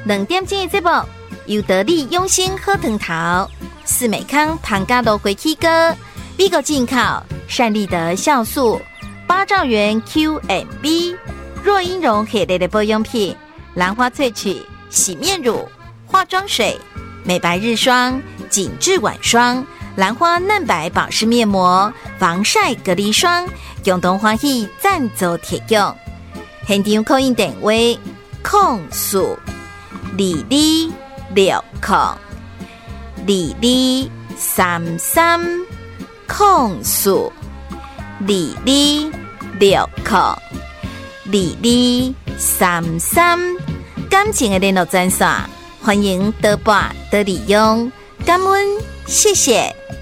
2点钟的节目，由得力用心喝藤桃、四美康庞嘎罗回K哥、美国进口善利德酵素、8兆元 QMB、若英绒系列的保养品、兰花萃取洗面乳、化妆水、美白日霜、紧致晚霜、兰花嫩白保湿面膜、防晒隔离霜，共同欢喜赞助提供。现场扣印电话：0422602230，感情的联络专线，欢迎多拨多利用，感恩，谢谢。